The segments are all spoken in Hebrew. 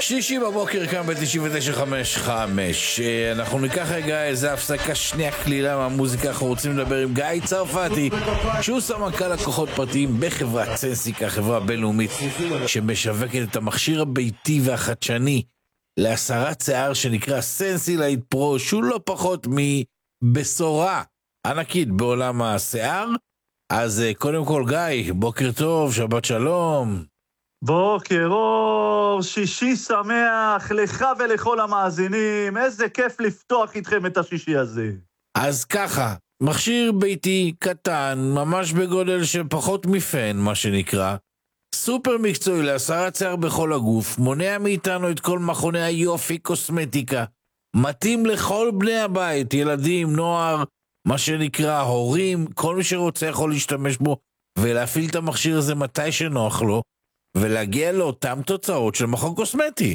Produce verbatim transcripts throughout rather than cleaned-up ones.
שישי בבוקר כאן ב-תשעים ותשע חמש חמש. אנחנו ניקח רגע איזה הפסקה שנייה כלילה מהמוזיקה. אנחנו רוצים לדבר עם גיא צרפתי, שהוא סמנכ"ל לקוחות פרטיים בחברת סנסיקה, חברה בינלאומית שמשווקת את המכשיר הביתי והחדשני להסרת שיער שנקרא סנסילייט פרו, שהוא לא פחות מבשורה ענקית בעולם השיער. אז קודם כל גיא, בוקר טוב, שבת שלום. בוקר אור, שישי שמח לך ולכל המאזינים, איזה כיף לפתוח איתכם את השישי הזה. אז ככה, מכשיר ביתי קטן, ממש בגודל של פחות מפן, מה שנקרא, סופר מקצועי להסרת שיער בכל הגוף, מונע מאיתנו את כל מכוני היופי, קוסמטיקה, מתאים לכל בני הבית, ילדים, נוער, מה שנקרא הורים, כל מי שרוצה יכול להשתמש בו ולהפעיל את המכשיר הזה מתי שנוח לו, ולהגיע לאותם תוצאות של מכון קוסמטי.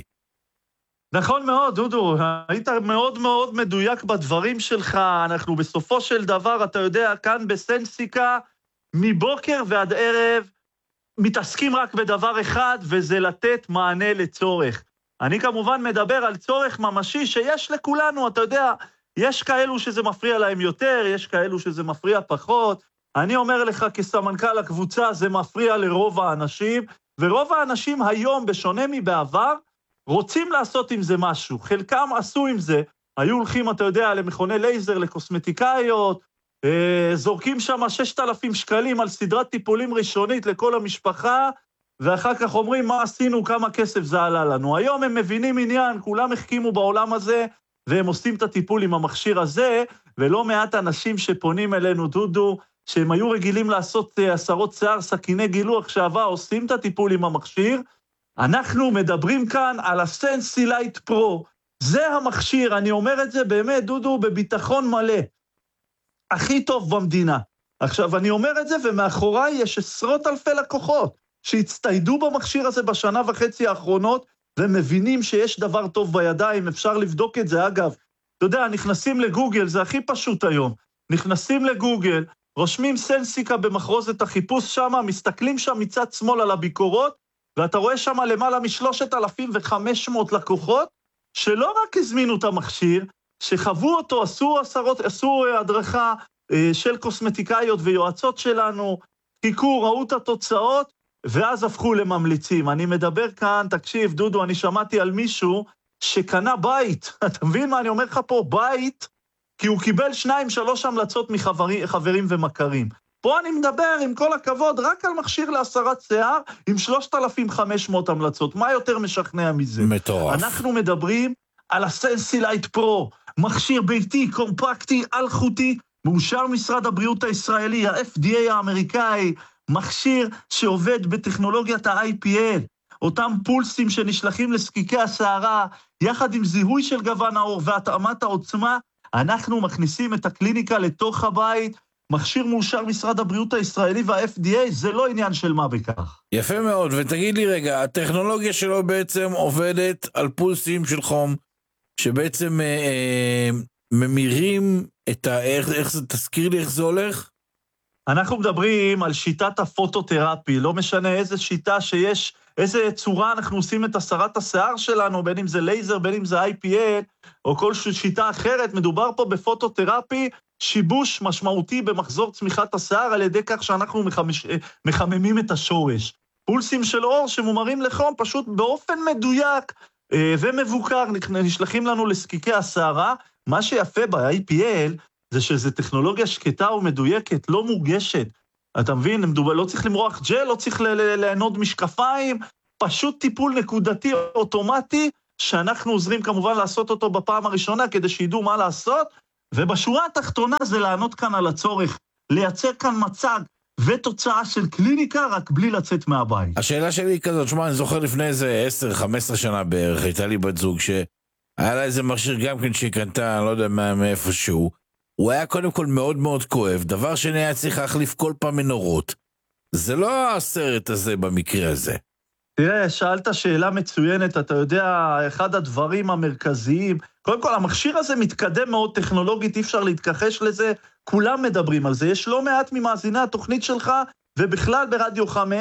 נכון מאוד, דודו, היית מאוד מאוד מדויק בדברים שלך. אנחנו בסופו של דבר, אתה יודע, כאן בסנסיקה, מבוקר ועד ערב, מתעסקים רק בדבר אחד, וזה לתת מענה לצורך. אני כמובן מדבר על צורך ממשי שיש לכולנו, אתה יודע, יש כאלו שזה מפריע להם יותר, יש כאלו שזה מפריע פחות. אני אומר לך כסמנכ"ל הקבוצה, זה מפריע לרוב האנשים, ורוב האנשים היום, בשונה מבעבר, רוצים לעשות עם זה משהו. חלקם עשו עם זה, היו הולכים, אתה יודע, למכוני לייזר, לקוסמטיקאיות, אה, זורקים שם ששת אלפים שקלים על סדרת טיפולים ראשונית לכל המשפחה, ואחר כך אומרים מה עשינו, כמה כסף זה עלה לנו. היום הם מבינים עניין, כולם החכימו בעולם הזה, והם עושים את הטיפול עם המכשיר הזה, ולא מעט אנשים שפונים אלינו, דודו, שהם היו רגילים לעשות עשרות שיער, סכיני גילוח שעבר, עושים את הטיפול עם המכשיר. אנחנו מדברים כאן על הסנסילייט פרו. זה המכשיר, אני אומר את זה באמת, דודו, בביטחון מלא. הכי טוב במדינה. עכשיו, אני אומר את זה, ומאחוריי יש עשרות אלפי לקוחות, שהצטיידו במכשיר הזה בשנה וחצי האחרונות, ומבינים שיש דבר טוב בידיים, אפשר לבדוק את זה. אגב, אתה יודע, נכנסים לגוגל, זה הכי פשוט היום. נכנסים לגוגל, רושמים סנסיקה במחרוזת החיפוש שם, מסתכלים שם מצד שמאל על הביקורות, ואתה רואה שם למעלה מ-שלושת אלפים וחמש מאות לקוחות, שלא רק הזמינו את המכשיר, שחוו אותו, עשו עשרות, עשו הדרכה אה, של קוסמטיקאיות ויועצות שלנו, חיכו, ראו את התוצאות, ואז הפכו לממליצים. אני מדבר כאן, תקשיב, דודו, אני שמעתי על מישהו שקנה בית, אתה מבין מה אני אומר לך פה? בית, כי הוא קיבל שניים, שלוש המלצות מחברים ומכרים. פה אני מדבר, עם כל הכבוד, רק על מכשיר להסרת שיער, עם שלושת אלפים וחמש מאות המלצות. מה יותר משכנע מזה? מטורף. אנחנו מדברים על הסנסילייט פרו, מכשיר ביתי, קומפקטי, אלחוטי, מאושר משרד הבריאות הישראלי, ה-אף די איי האמריקאי, מכשיר שעובד בטכנולוגיית ה-איי פי אל, אותם פולסים שנשלחים לסקיקי השערה, יחד עם זיהוי של גוון האור והתאמת העוצמה, אנחנו מכניסים את הקליניקה לתוך הבית, מכשיר מאושר משרד הבריאות הישראלי וה-אף די איי, זה לא עניין של מה בכך. יפה מאוד, ותגיד לי רגע, הטכנולוגיה שלו בעצם עובדת על פולסים של חום, שבעצם אה, אה, ממירים את ה... איך, איך זה, תזכיר לי איך זה הולך? אנחנו מדברים על שיטת הפוטותרפי, לא משנה איזה שיטה שיש, איזה צורה אנחנו עושים את הסרת השיער שלנו, בין אם זה לייזר, בין אם זה איי פי אל, או כל שיטה אחרת, מדובר פה בפוטותרפי, שיבוש משמעותי במחזור צמיחת השיער, על ידי כך שאנחנו מחמש, מחממים את השורש. פולסים של אור שמומרים לחום, פשוט באופן מדויק ומבוקר, נשלחים לנו לסקיקי השערה. מה שיפה ב-איי פי אל, זה שזו טכנולוגיה שקטה ומדויקת, לא מורגשת. אתה מבין, לא צריך למרוח ג'ל, לא צריך לענוד משקפיים, פשוט טיפול נקודתי אוטומטי, שאנחנו עוזרים כמובן לעשות אותו בפעם הראשונה, כדי שידעו מה לעשות, ובשורה התחתונה זה לענות כאן על הצורך, לייצר כאן מצג ותוצאה של קליניקה, רק בלי לצאת מהבית. השאלה שלי היא כזאת, שמה, אני זוכר לפני איזה עשר חמש עשרה שנה בערך, הייתה לי בת זוג שהיה לה איזה מכשיר גם כן שקנתה, אני לא יודע מאיפה שהוא, הוא היה קודם כל מאוד מאוד כואב, דבר שני היה צריך להחליף כל פעם מנורות. זה לא הסרט הזה במקרה הזה. תראה, שאלת שאלה מצוינת, אתה יודע, אחד הדברים המרכזיים, קודם כל, המכשיר הזה מתקדם מאוד טכנולוגית, אי אפשר להתכחש לזה, כולם מדברים על זה, יש לא מעט ממאזיני התוכנית שלך, ובכלל ברדיו חמש,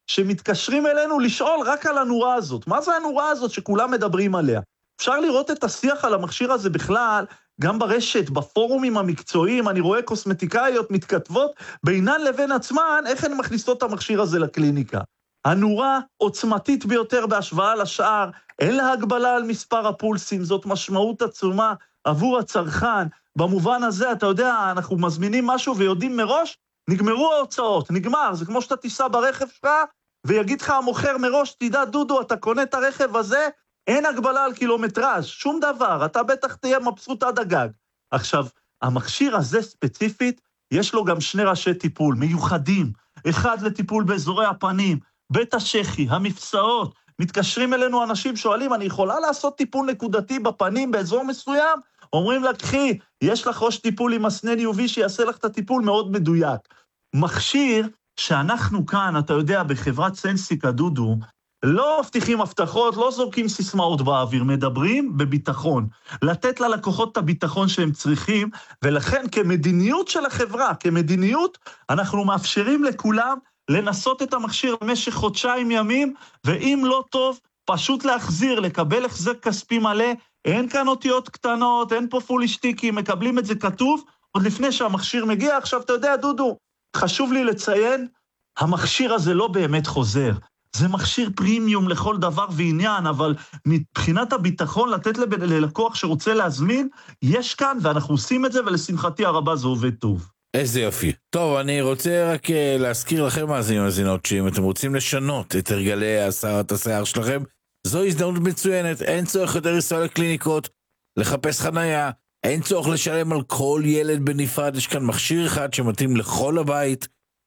שמתקשרים אלינו לשאול רק על הנורה הזאת. מה זה הנורה הזאת שכולם מדברים עליה? אפשר לראות את השיח על המכשיר הזה בכלל, גם ברשת, בפורומים המקצועיים, אני רואה קוסמטיקאיות מתכתבות בינן לבין עצמן, איך הן מכניסות את המכשיר הזה לקליניקה. הנורה עוצמתית ביותר בהשוואה לשאר, אין לה הגבלה על מספר הפולסים, זאת משמעות עצומה עבור הצרכן. במובן הזה, אתה יודע, אנחנו מזמינים משהו ויודעים מראש, נגמרו ההוצאות, נגמר. זה כמו שאתה תיסע ברכב שלך, ויגיד לך המוכר מראש, תדע דודו, אתה קונה את הרכב הזה, אין הגבלה על קילומטראז', שום דבר, אתה בטח תהיה מבסוט עד הגג. עכשיו, המכשיר הזה ספציפית, יש לו גם שני ראשי טיפול, מיוחדים, אחד לטיפול באזורי הפנים, בית השכי, המפסעות, מתקשרים אלינו אנשים שואלים, אני יכולה לעשות טיפול נקודתי בפנים באזור מסוים? אומרים לה, קחי, יש לך ראש טיפול עם מסנן יו וי שיעשה לך את הטיפול מאוד מדויק. מכשיר שאנחנו כאן, אתה יודע, בחברת סנסיקה, דודו, לא מבטיחים הבטחות, לא זורקים סיסמאות באוויר, מדברים בביטחון. לתת ללקוחות את הביטחון שהם צריכים, ולכן כמדיניות של החברה, כמדיניות, אנחנו מאפשרים לכולם לנסות את המכשיר במשך חודשיים ימים, ואם לא טוב, פשוט להחזיר, לקבל החזר כספי מלא, אין כאן אותיות קטנות, אין פה פולישטיקים, מקבלים את זה כתוב, עוד לפני שהמכשיר מגיע. עכשיו, אתה יודע, דודו, חשוב לי לציין, המכשיר הזה לא באמת חוזר. זה מכשיר פרימיום לכל דבר ועניין, אבל מבחינת הביטחון לתת ללקוח שרוצה להזמין, יש כאן, ואנחנו עושים את זה, ולשמחתי הרבה זה עובד טוב. איזה יופי. טוב, אני רוצה רק להזכיר לכם, מאזינים ומאזינות, שאם אתם רוצים לשנות את הרגלי הסרת השיער שלכם, זו הזדמנות מצוינת. אין צורך יותר לנסוע לקליניקות, לחפש חנייה, אין צורך לשלם על כל ילד בנפרד. יש כאן מכשיר אחד שמתאים לכל הבית,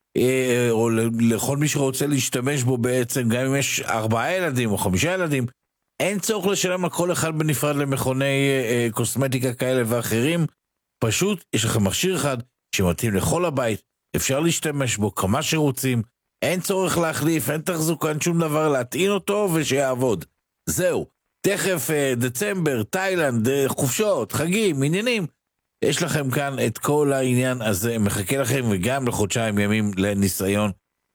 או לכל מי שרוצה להשתמש בו בעצם, גם אם יש ארבעה ילדים או חמישה ילדים, אין צורך לשלם על כל אחד בנפרד למכוני קוסמטיקה כאלה ואחרים. פשוט יש לכם מכשיר אחד שמתאים לכל הבית, אפשר להשתמש בו כמה שרוצים, אין צורך להחליף, אין תחזוקה, אין שום דבר, להטעין אותו ושיעבוד. זהו, תכף דצמבר, תאילנד, חופשות, חגים, עניינים, יש לכם כאן את כל העניין הזה, מחכה לכם, וגם לחודשיים ימים לניסיון,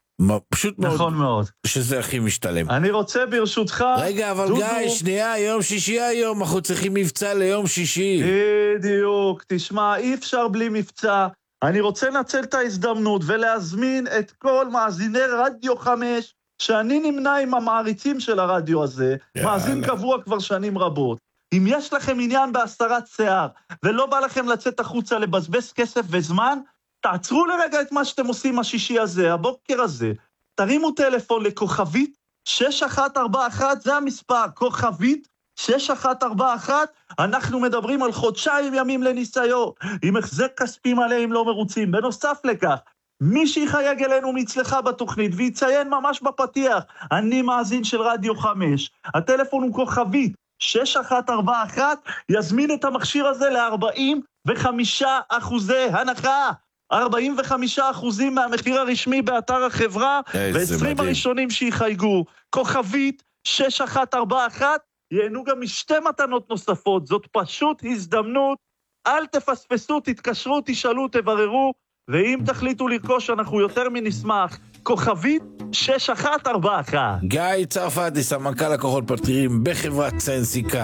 פשוט מאוד, נכון מאוד, שזה הכי משתלם. אני רוצה ברשותך, רגע, אבל דודו, גיא, שנייה, יום שישי היום, אנחנו צריכים מבצע ליום שישי. בדיוק, תשמע, אי אפשר בלי מבצע. אני רוצה לנצל את ההזדמנות ולהזמין את כל מאזיני רדיו חמש, שאני נמנה עם המעריצים של הרדיו הזה, יאללה. מאזין קבוע כבר שנים רבות. אם יש לכם עניין בהסרת שיער, ולא בא לכם לצאת החוצה לבזבז כסף וזמן, תעצרו לרגע את מה שאתם עושים השישי הזה, הבוקר הזה. תרימו טלפון לכוכבית שש אחת ארבע אחת, זה המספר, כוכבית שש אחת ארבע אחת, אנחנו מדברים על חודשיים ימים לניסיון, עם החזר כספי מלא אם לא מרוצים. בנוסף לכך, מי שיחייג אלינו מצלך בתוכנית, ויציין ממש בפתיח, אני מאזין של רדיו חמש, הטלפון הוא כוכבית שש אחת ארבע אחת, יזמין את המכשיר הזה ל-ארבעים וחמישה אחוזי הנחה. ארבעים וחמישה אחוזים מהמחיר הרשמי באתר החברה, ו-עשרים הראשונים שיחייגו. כוכבית שש אחת ארבע אחת, ייהנו גם משתי מתנות נוספות. זאת פשוט הזדמנות, אל תפספסו, תתקשרו, תשאלו, תבררו, ואם תחליטו לרכוש, אנחנו יותר מנשמח. כוכבית שש אחת ארבע אחת. גיא צרפתי, סמנכ"ל לקוחות פרטיים בחברת סנסיקה,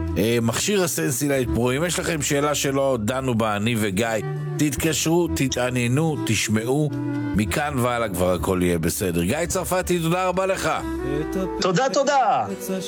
מכשיר הסנסילייט פרו. אם יש לכם שאלה שלא דנו בה, אני וגיא, תתקשרו, תתעניינו, תשמעו, מכאן והלאה כבר הכל יהיה בסדר. גיא צרפתי, תודה רבה לך. תודה, תודה.